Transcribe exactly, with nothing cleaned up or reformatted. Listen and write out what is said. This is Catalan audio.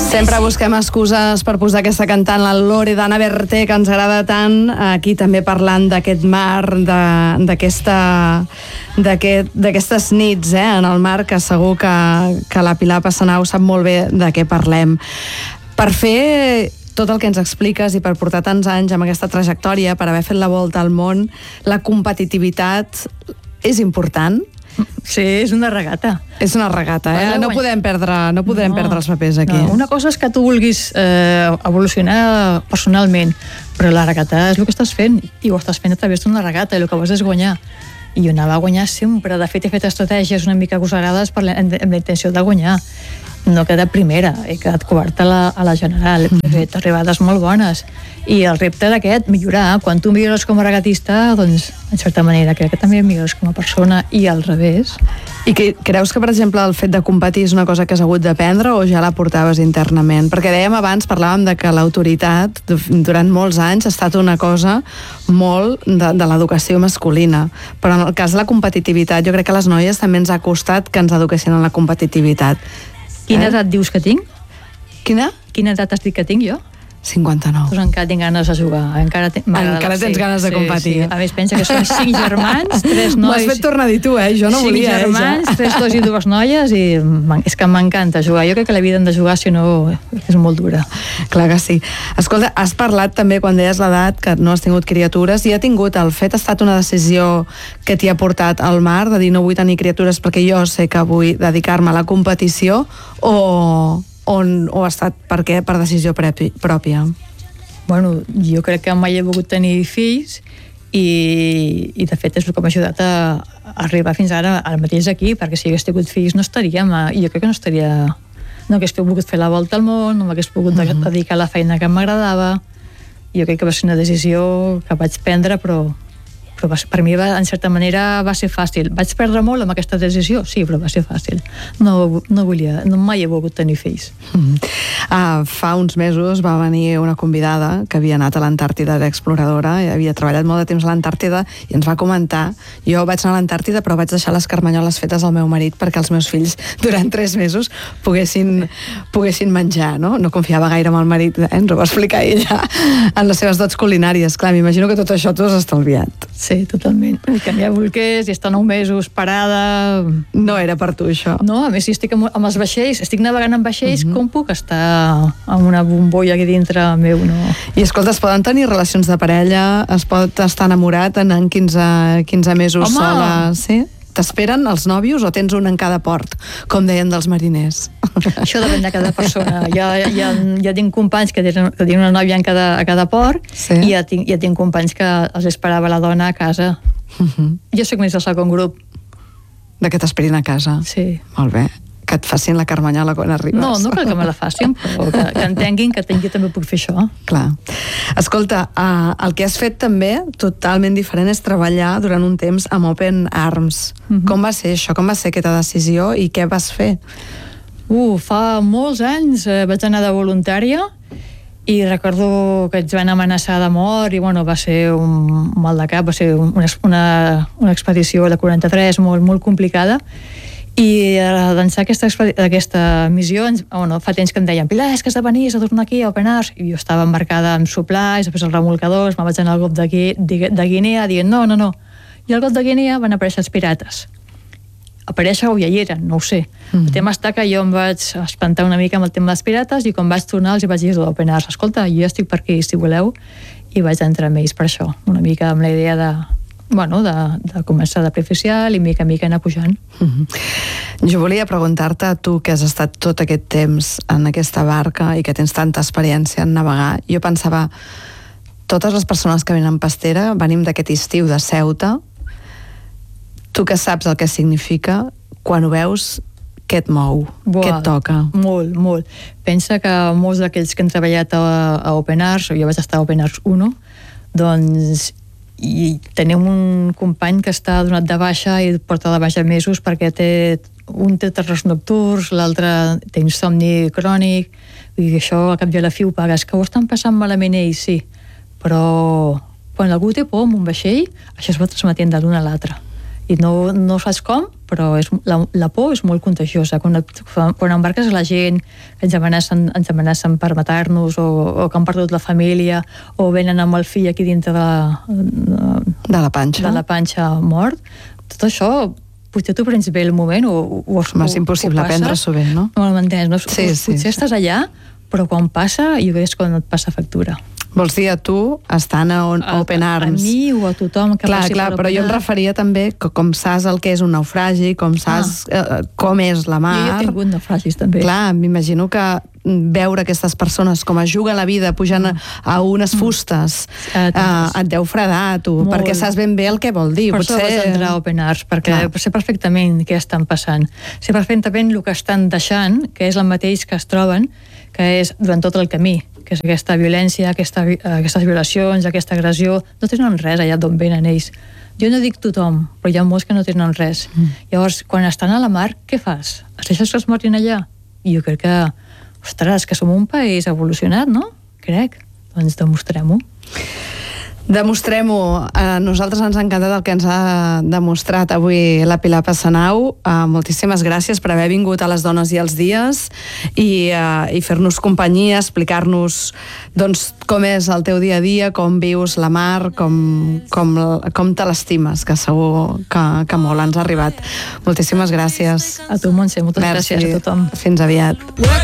Sempre busquem excuses per posar aquesta cantant, la Loredana Berté, que ens agrada tant, aquí també parlant d'aquest mar, d'aquesta d'aquestes nits eh, en el mar, que segur que, que la Pilar Passanau sap molt bé de què parlem. Per fer tot el que ens expliques i per portar tants anys amb aquesta trajectòria, per haver fet la volta al món, la competitivitat és important? Sí, és una regata. És una regata, eh? No podem perdre, no podem no, perdre els papers aquí. No. Una cosa és que tu vulguis eh, evolucionar personalment, però la regata és el que estàs fent, i ho estàs fent a través d'una regata, i el que vols és guanyar. I jo anava a guanyar sempre. De fet, he fet estratègies una mica agosarades per la, amb la intenció de guanyar. No he quedat primera, he quedat quarta a la, a la general, he fet arribades molt bones. I el repte era aquest, millorar. Quan tu millores com a regatista, doncs, en certa manera, crec que també millores com a persona, i al revés. I que, creus que, per exemple, el fet de competir és una cosa que has hagut d'aprendre o ja la portaves internament? Perquè dèiem abans, parlàvem de que l'autoritat durant molts anys ha estat una cosa molt de, de l'educació masculina, però en el cas de la competitivitat jo crec que a les noies també ens ha costat que ens eduquessin en la competitivitat. Quina edat dius que tinc? Quina? Quina edat has dit que tinc jo? cinquanta-nou. Doncs encara tinc ganes de jugar. Encara, ten... encara tens sí, ganes de competir. Sí, sí. A més, pensa que som cinc germans, tres nois... M'ho has fet tornar a dir tu, eh? Jo no cinc volia, germans, eh? Ja. tres dois i dues noies, i és que m'encanta jugar. Jo crec que la vida hem de jugar, si no, és molt dura. Clar que sí. Escolta, has parlat també, quan deies l'edat, que no has tingut criatures, i ha tingut, el fet ha estat una decisió que t'hi ha portat al mar, de dir no vull tenir criatures perquè jo sé que vull dedicar-me a la competició, o, on, o ha estat per què? Per decisió pròpia? Bueno, jo crec que mai he volgut tenir fills, i, i de fet és el que m'ha ajudat a, a arribar fins ara, ara mateix aquí, perquè si hagués tingut fills no estaríem, a, jo crec que no estaria, no hagués volgut fer la volta al món, no m'hagués pogut mm-hmm. dedicar a la feina que m'agradava. Jo crec que va ser una decisió que vaig prendre, però però per mi, va, en certa manera, va ser fàcil. Vaig perdre molt amb aquesta decisió? Sí, però va ser fàcil. No, no volia, no, mai he volgut tenir fills. Mm-hmm. Ah, fa uns mesos va venir una convidada que havia anat a l'Antàrtida d'exploradora, i havia treballat molt de temps a l'Antàrtida, i ens va comentar, jo vaig anar a l'Antàrtida però vaig deixar les carmanyoles fetes al meu marit perquè els meus fills durant tres mesos poguessin, poguessin menjar, no? No confiava gaire amb el marit, eh? Ens ho va explicar ella en les seves dots culinàries. Clar, m'imagino que tot això t'ho has estalviat. Sí, totalment. Canviar bolquers i estar nou mesos parada... No era per tu, això. No, a més, si estic amb, amb els vaixells, estic navegant amb vaixells, mm-hmm. com puc estar amb una bombolla aquí dintre meu, no? I escolta, es poden tenir relacions de parella? Es pot estar enamorat en quinze, quinze mesos Home! sola? Sí? T'esperen els nòvios o tens un en cada port, com deien dels mariners? Això depèn de cada persona. Ja, ja, ja tinc companys que tenen, que tenen una nòvia en cada, a cada port, sí. i ja tinc, ja tinc companys que els esperava la dona a casa. Uh-huh. Jo soc més del segon grup. De que t'esperin a casa? Sí. Molt bé. Que et facin la carmanyola quan arribes. No, no cal que me la facin, però que, que entenguin que jo també puc fer això. Clar. Escolta, uh, el que has fet també, totalment diferent, és treballar durant un temps amb Open Arms. Uh-huh. Com va ser això? Com va ser aquesta decisió i què vas fer? Uh, fa molts anys eh, vaig anar de voluntària, i recordo que ens van amenaçar de mort, i bueno, va ser un mal de cap, va ser una, una, una expedició de quaranta-tres molt, molt complicada. I a lançar aquesta, aquesta missió, bueno, fa temps que em deien Pilar, és que has de venir, has de tornar aquí a Open Arms, i jo estava embarcada amb supplies, després els remolcadors, me'n vaig anar al golf de, de, de Guinea dient no, no, no, i al golf de Guinea van aparèixer els pirates. Aparèixer o ja hi eren, no ho sé. Mm. El tema està que jo em vaig espantar una mica amb el tema dels pirates, i quan vaig tornar els vaig dir a l'Open Arms, escolta, jo estic per aquí si voleu, i vaig entrar amb ells per això, una mica amb la idea de bueno, de, de començar de preoficial i mica a mica anar pujant. Mm-hmm. Jo volia preguntar-te, tu que has estat tot aquest temps en aquesta barca i que tens tanta experiència en navegar, jo pensava, totes les persones que venen en pastera venim d'aquest estiu de Ceuta, tu que saps el que significa, quan ho veus, què et mou? Buah, què et toca? Molt, molt. Pensa que molts d'aquells que han treballat a, a Open Arms, jo vaig estar a Open Arms u, doncs i tenim un company que està donat de baixa i porta de baixa mesos perquè té, un té terrors nocturns, l'altre té insomni crònic, i això al cap i a la fi ho pagues, que ho estan passant malament ells, sí, però quan algú té por amb un vaixell, això es va transmetent de l'un a l'altre, I no, no saps com, però és, la, la por és molt contagiosa. Quan, quan embarques a la gent que ens amenacen, ens amenacen per matar-nos o, o que han perdut la família o venen amb el fill aquí dintre de, de, de la panxa, de la panxa mort, tot això potser tu prens bé el moment o, o, Home, és impossible prendre-s'ho bé, no? No m'entens, no? Sí, sí, potser sí. estàs allà, però quan passa, jo crec que és quan et passa factura. Vols dir a tu, estant a, on, a Open Arms? A mi o a tothom que clar, passi clar, per però jo em Open Arms. referia també que com saps el que és un naufragi, com saps ah. eh, com és la mar... Jo he tingut naufragis també. Clar, m'imagino que veure aquestes persones com es juguen la vida pujant a, a unes fustes mm. eh, et deu fredar a tu, Molt. Perquè saps ben bé el que vol dir. Per Potser... això vaig entrar a Open Arms, perquè clar. Sé perfectament què estan passant. Sé perfectament el que estan deixant, que és el mateix que es troben, que és durant tot el camí, que és aquesta violència, aquesta, aquestes violacions, aquesta agressió, no tenen res allà d'on venen ells. Jo no dic tothom, però hi ha molts que no tenen res. Mm. Llavors, quan estan a la mar, què fas? Els deixes que es morin allà? I jo crec que, ostres, que som un país evolucionat, no? Crec. Doncs demostrem-ho. Demostrem-ho. A nosaltres ens ha encantat el que ens ha demostrat avui la Pilar Passanau. Uh, moltíssimes gràcies per haver vingut a Les Dones i els Dies i, uh, i fer-nos companyia, explicar-nos doncs, com és el teu dia a dia, com vius la mar, com, com, com te l'estimes, que segur que, que molt ens ha arribat. Moltíssimes gràcies. A tu, Montse, moltes Merci. gràcies a tothom. Fins aviat.